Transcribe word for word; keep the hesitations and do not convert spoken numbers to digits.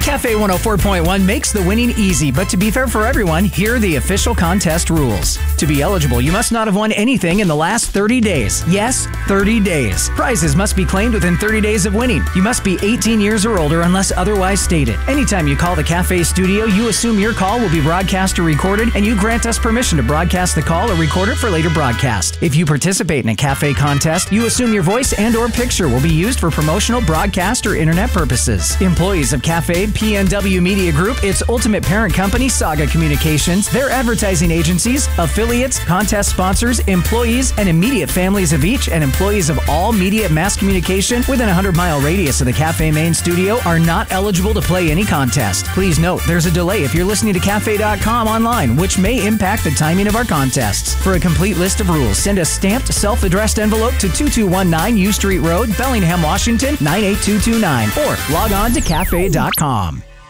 Cafe one oh four point one makes the winning easy, but to be fair for everyone, here are the official contest rules. To be eligible, you must not have won anything in the last thirty days. Yes, thirty days. Prizes must be claimed within thirty days of winning. You must be eighteen years or older unless otherwise stated. Anytime you call the Cafe studio, you assume your call will be broadcast or recorded, and you grant us permission to broadcast the call or record it for later broadcast. If you participate in a Cafe contest, you assume your voice and or picture will be used for promotional, broadcast, or internet purposes. Employees of Cafe, P N W Media Group, its ultimate parent company, Saga Communications, their advertising agencies, affiliates, contest sponsors, employees, and immediate families of each, and employees of all media and mass communication within a hundred mile radius of the Cafe main studio are not eligible to play any contest. Please note, there's a delay if you're listening to cafe dot com online, which may impact the timing of our contests. For a complete list of rules, send a stamped, self-addressed envelope to two two one nine U Street Road, Bellingham, Washington, nine eight two two nine, or log on to cafe dot com.